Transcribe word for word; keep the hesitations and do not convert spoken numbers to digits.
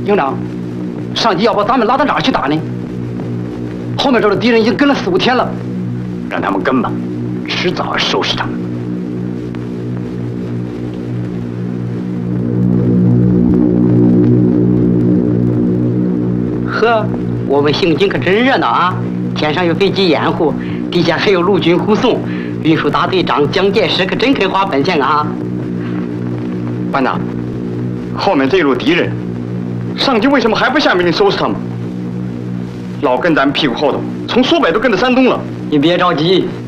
营长，上级要把咱们拉到哪儿去打呢？后面这个敌人已经跟了四五天了， 让他们跟吧，迟早收拾他们。 呵，我们行军可真热闹啊！天上有飞机掩护，地下还有陆军护送，运输大队长蒋介石可真肯花本钱啊！ 班长，后面这一路敌人，上级为什么还不下命令收拾他们？老跟咱们屁股后头，从苏北都跟到山东了。 你别着急，